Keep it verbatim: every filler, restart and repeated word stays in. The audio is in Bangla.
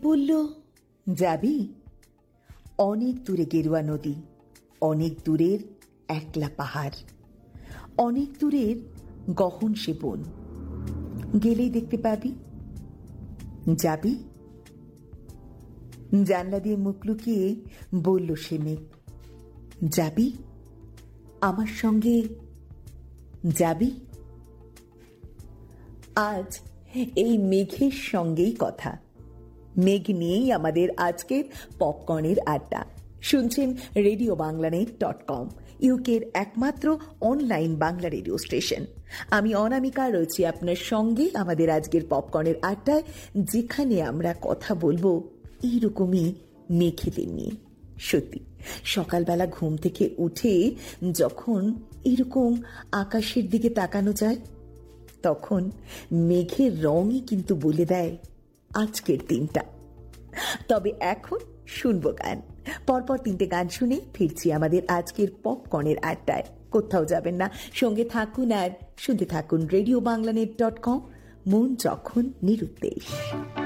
বলল, যাবি? অনেক দূরে গেরুয়া নদী, অনেক দূরের একলা পাহাড়, অনেক দূরের গহন সে বন, গেলেই দেখতে পাবি। যাবি? জানলা দিয়ে মুখ লুকিয়ে বলল সে মেঘ, যাবি আমার সঙ্গে? যাবি? আজ এই মেঘের সঙ্গেই কথা, মেঘ নিয়েই আমাদের আজকের পপকর্নের আড্ডা। শুনছেন রেডিও বাংলানেট ডট কম, ইউকের একমাত্র অনলাইন বাংলা রেডিও স্টেশন। আমি অনামিকা রয়েছি আপনার সঙ্গে আমাদের আজকের পপকর্নের আড্ডায়, যেখানে আমরা কথা বলবো এইরকমই মেঘেদের নিয়ে। সত্যি সকালবেলা ঘুম থেকে উঠে যখন এরকম আকাশের দিকে তাকানো যায়, তখন মেঘের রঙই কিন্তু বলে দেয় আজকের দিনটা। তবে এখন শুনবো গান, পরপর তিনটে গান শুনে ফিরছি আমাদের আজকের পপকর্নের আড্ডায়। কোথাও যাবেন না, সঙ্গে থাকুন আর শুনতে থাকুন রেডিও বাংলানেট ডট কম, মন যখন নিরুদ্দেশ।